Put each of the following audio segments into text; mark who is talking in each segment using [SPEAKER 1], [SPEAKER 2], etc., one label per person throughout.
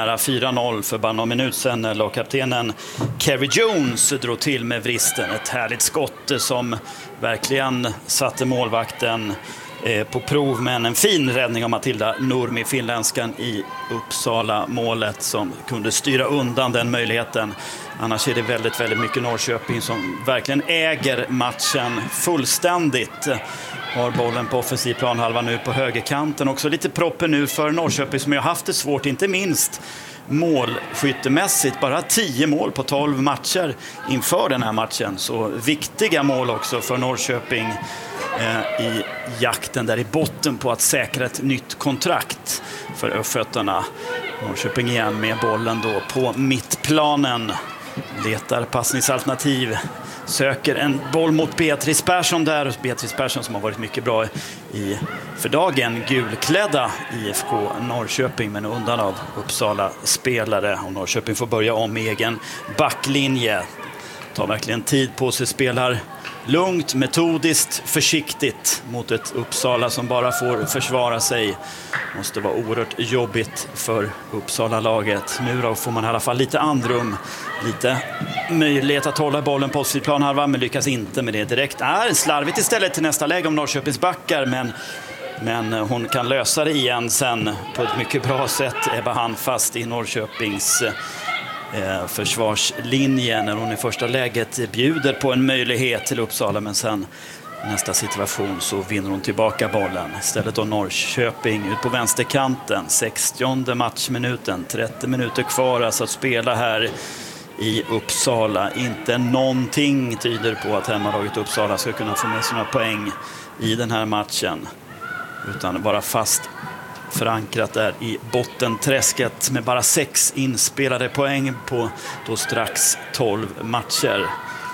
[SPEAKER 1] nära 4-0 för bara någon minut sedan när lagkaptenen Kerry Jones drog till med vristen. Ett härligt skott som verkligen satte målvakten på prov, men en fin räddning av Matilda Nurmi, finländskan i Uppsala-målet, som kunde styra undan den möjligheten. Annars är det väldigt, väldigt mycket Norrköping som verkligen äger matchen fullständigt. Har bollen på offensiv planhalva nu på högerkanten. Också lite proppen nu för Norrköping som har haft det svårt, inte minst målskyttemässigt. Bara 10 mål på 12 matcher inför den här matchen. Så viktiga mål också för Norrköping i jakten där i botten på att säkra ett nytt kontrakt för östgötarna. Norrköping igen med bollen då på mittplanen. Letar passningsalternativ. Söker en boll mot Beatrice Persson där. Beatrice Persson som har varit mycket bra i för dagen gulklädda IFK Norrköping, men undan av Uppsala spelare. Och Norrköping får börja om med egen backlinje. Tar verkligen tid på sig, spelar lugnt, metodiskt, försiktigt mot ett Uppsala som bara får försvara sig. Måste vara oerhört jobbigt för Uppsala-laget. Nu då får man i alla fall lite andrum, lite möjlighet att hålla bollen på offensiv planhalva, men lyckas inte med det direkt. Slarvigt istället till nästa läge om Norrköpings backar, men hon kan lösa det igen sen på ett mycket bra sätt. Ebba Handfast i Norrköpings försvarslinje när hon i första läget bjuder på en möjlighet till Uppsala, men sen nästa situation så vinner hon tillbaka bollen. Istället då Norrköping ut på vänsterkanten, 60:e matchminuten, 30 minuter kvar alltså att spela här i Uppsala. Inte någonting tyder på att hemmalaget Uppsala ska kunna få med sina poäng i den här matchen, utan vara fast förankrat där i bottenträsket med bara 6 inspelade poäng på då strax 12 matcher.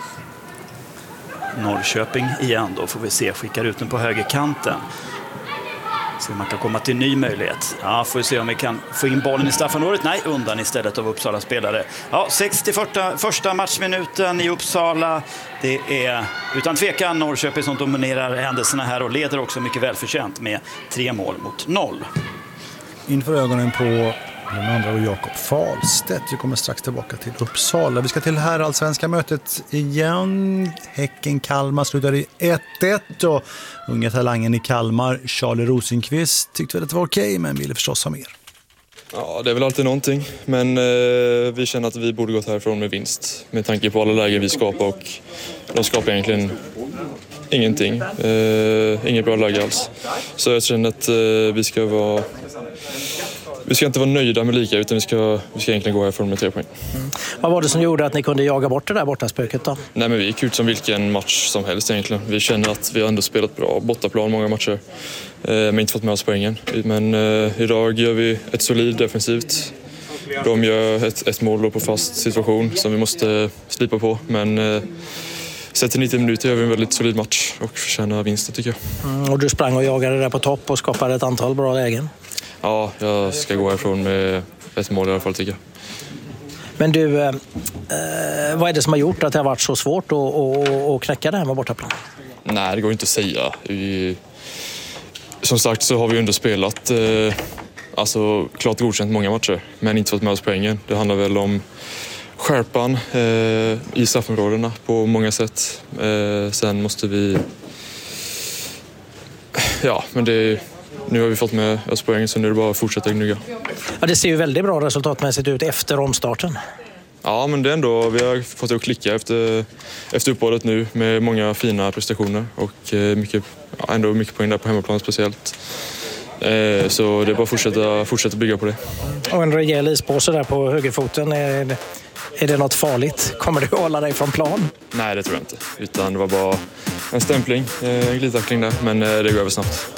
[SPEAKER 1] Norrköping igen då, får vi se, skickar ut den på högerkanten. Så man kan komma till ny möjlighet. Ja, får vi se om vi kan få in bollen i straffområdet. Nej, undan istället av Uppsala spelare. Ja, 61:a matchminuten i Uppsala. Det är utan tvekan Norrköping som dominerar händelserna här och leder också mycket välförtjänt med 3-0.
[SPEAKER 2] Inför ögonen på den andra och Jakob Fahlstedt. Vi kommer strax tillbaka till Uppsala. Vi ska till här allsvenska mötet igen. Häcken-Kalmar slutar i 1-1 och unga talangen i Kalmar, Charlie Rosenqvist, tyckte väl att det var okej, men ville förstås ha mer.
[SPEAKER 3] Ja, det är väl alltid någonting, men vi känner att vi borde gått härifrån med vinst med tanke på alla lägen vi skapar, och de skapar egentligen ingenting. Inget bra läge alls. Så jag känner att vi ska inte vara nöjda med lika, utan vi ska egentligen gå härifrån med 3 poäng.
[SPEAKER 4] Vad var det som gjorde att ni kunde jaga bort det där bortaspöket då?
[SPEAKER 3] Nej, men vi gick ut som vilken match som helst egentligen. Vi känner att vi har ändå spelat bra bortaplan många matcher, men inte fått med oss poängen. Men idag gör vi ett solid defensivt. De gör ett mål på fast situation som vi måste slipa på, men sett till 90 minuter gör vi en väldigt solid match och förtjänar vinsten, tycker jag.
[SPEAKER 4] Och du sprang och jagade där på topp och skapade ett antal bra lägen.
[SPEAKER 3] Ja, jag ska gå härifrån med ett mål i alla fall, tycker jag.
[SPEAKER 4] Men du, vad är det som har gjort att det har varit så svårt att knäcka det här med bortaplan?
[SPEAKER 3] Nej, det går inte att säga. Som sagt så har vi underspelat, klart godkänt många matcher, men inte fått med oss poängen. Det handlar väl om skärpan i straffområdena på många sätt. Sen måste vi... Ja, men nu har vi fått med oss poäng, så nu är det bara att fortsätta gnugga.
[SPEAKER 4] Ja, det ser ju väldigt bra resultatmässigt ut efter omstarten.
[SPEAKER 3] Ja, men det är ändå, vi har fått att klicka efter uppehållet nu med många fina prestationer och ändå mycket poäng där på hemmaplan speciellt. Så det är bara att fortsätta bygga på det.
[SPEAKER 4] Och en rejäl ispåse där på högerfoten. Är det något farligt? Kommer du att hålla dig från plan?
[SPEAKER 3] Nej, det tror jag inte. Utan det var bara en stämpling, en glidtackling där, men det går över snabbt.